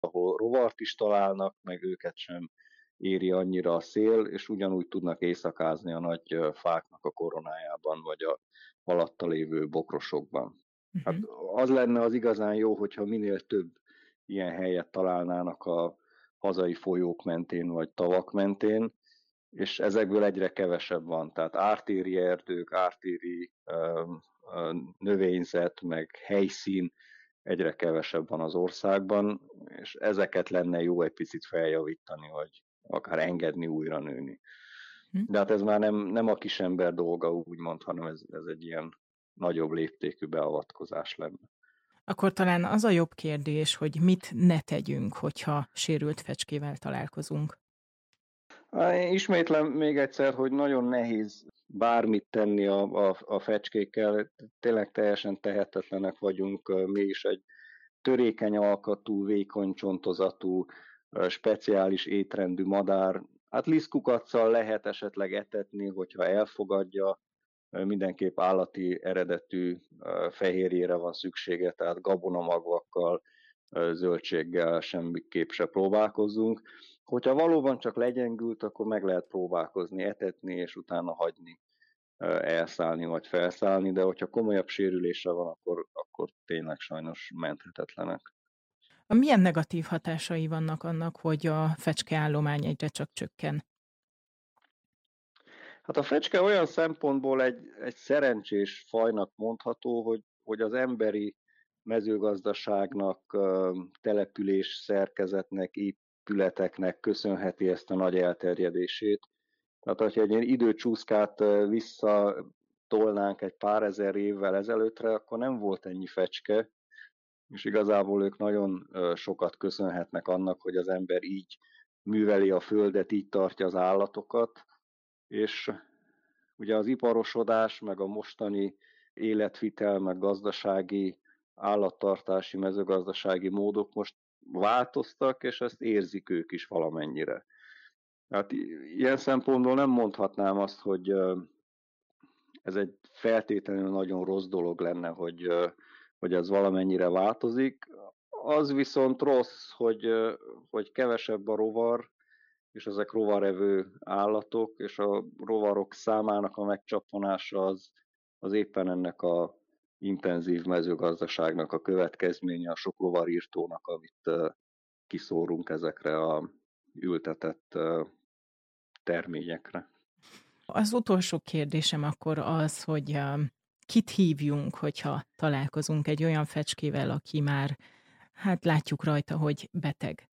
ahol rovart is találnak, meg őket sem éri annyira a szél, és ugyanúgy tudnak éjszakázni a nagy fáknak a koronájában, vagy a alatta lévő bokrosokban. Hát Uh-huh. az lenne az igazán jó, hogyha minél több ilyen helyet találnának a hazai folyók mentén, vagy tavak mentén, és ezekből egyre kevesebb van. Tehát ártéri erdők, ártéri növényzet, meg helyszín egyre kevesebb van az országban, és ezeket lenne jó egy picit feljavítani, vagy akár engedni újra nőni. De hát ez már nem a kisember dolga, úgymond, hanem ez egy ilyen nagyobb léptékű beavatkozás lenne. Akkor talán az a jobb kérdés, hogy mit ne tegyünk, hogyha sérült fecskével találkozunk. Ismétlem még egyszer, hogy nagyon nehéz bármit tenni a fecskékkel, tényleg teljesen tehetetlenek vagyunk, mi is egy törékeny alkatú, vékony csontozatú, speciális étrendű madár. Hát lisztkukaccal lehet esetleg etetni, hogyha elfogadja, mindenképp állati eredetű fehérjére van szüksége, tehát gabonamagvakkal, zöldséggel semmiképp se próbálkozzunk. Hogyha valóban csak legyengült, akkor meg lehet próbálkozni, etetni, és utána hagyni elszállni vagy felszállni, de hogyha komolyabb sérülése van, akkor tényleg sajnos menthetetlenek. Milyen negatív hatásai vannak annak, hogy a fecskeállomány egyre csak csökken? Hát a fecske olyan szempontból egy szerencsés fajnak mondható, hogy az emberi mezőgazdaságnak, település szerkezetnek, épületeknek köszönheti ezt a nagy elterjedését. Tehát, hogyha egy ilyen időcsúszkát visszatolnánk egy pár ezer évvel ezelőttre, akkor nem volt ennyi fecske, és igazából ők nagyon sokat köszönhetnek annak, hogy az ember így műveli a földet, így tartja az állatokat, és ugye az iparosodás, meg a mostani életvitel, meg gazdasági, állattartási, mezőgazdasági módok most változtak, és ezt érzik ők is valamennyire. Hát ilyen szempontból nem mondhatnám azt, hogy ez egy feltétlenül nagyon rossz dolog lenne, hogy ez valamennyire változik. Az viszont rossz, hogy kevesebb a rovar, és ezek rovarevő állatok, és a rovarok számának a megcsappanása az éppen ennek a intenzív mezőgazdaságnak a következménye, a sok rovarírtónak, amit kiszórunk ezekre a ültetett terményekre. Az utolsó kérdésem akkor az, hogy kit hívjunk, hogyha találkozunk egy olyan fecskével, aki már, hát látjuk rajta, hogy beteg.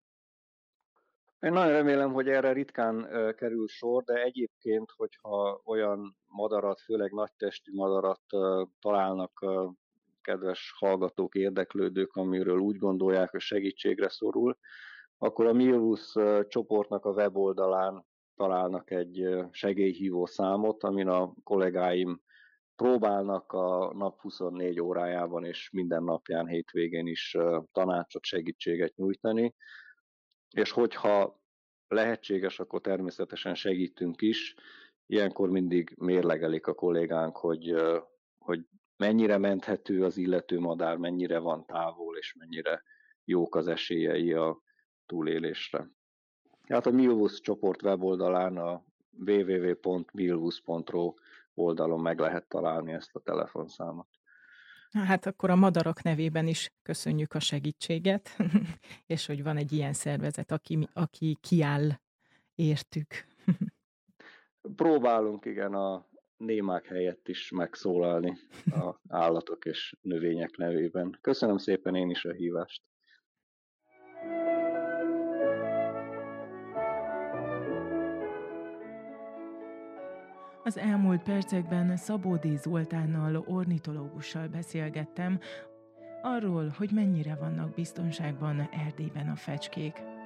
Én nagyon remélem, hogy erre ritkán kerül sor, de egyébként, hogyha olyan madarat, főleg nagytestű madarat találnak kedves hallgatók, érdeklődők, amiről úgy gondolják, hogy segítségre szorul, akkor a Milvus csoportnak a weboldalán találnak egy segélyhívó számot, amin a kollégáim próbálnak a nap 24 órájában és minden napján, hétvégén is tanácsot, segítséget nyújtani, és hogyha lehetséges, akkor természetesen segítünk is. Ilyenkor mindig mérlegelik a kollégánk, hogy mennyire menthető az illető madár, mennyire van távol, és mennyire jók az esélyei a túlélésre. Hát a Milvus csoport weboldalán, a www.milvus.ro oldalon meg lehet találni ezt a telefonszámot. Hát akkor a madarak nevében is köszönjük a segítséget, és hogy van egy ilyen szervezet, aki kiáll értük. Próbálunk igen a némák helyett is megszólalni az állatok és növények nevében. Köszönöm szépen én is a hívást. Az elmúlt percekben Szabódi Zoltánnal, ornitológussal beszélgettem arról, hogy mennyire vannak biztonságban Erdélyben a fecskék.